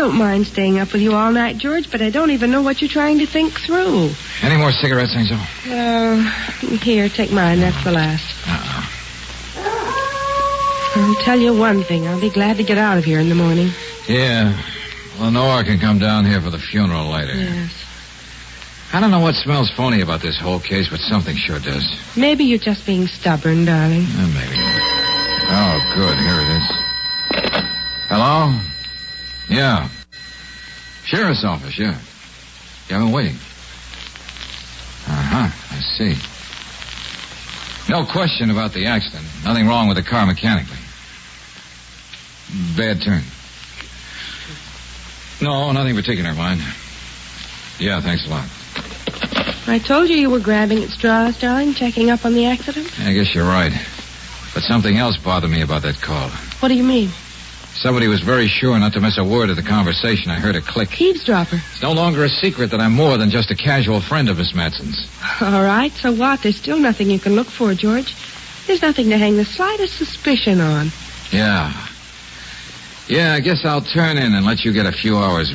don't mind staying up with you all night, George, but I don't even know what you're trying to think through. Any more cigarettes, Angel? Here, take mine. That's the last. I'll tell you one thing. I'll be glad to get out of here in the morning. Yeah. Lenore can come down here for the funeral later. Yes. I don't know what smells phony about this whole case, but something sure does. Maybe you're just being stubborn, darling. Maybe. Oh, good. Here it is. Hello? Yeah. Sheriff's office, yeah. Yeah, I've been waiting. I see. No question about the accident. Nothing wrong with the car mechanically. Bad turn. No, nothing particular, mind. Yeah, thanks a lot. I told you were grabbing at straws, darling, checking up on the accident. I guess you're right. But something else bothered me about that call. What do you mean? Somebody was very sure not to miss a word of the conversation. I heard a click. Eavesdropper. It's no longer a secret that I'm more than just a casual friend of Miss Matson's. All right, so what? There's still nothing you can look for, George. There's nothing to hang the slightest suspicion on. Yeah. Yeah, I guess I'll turn in and let you get a few hours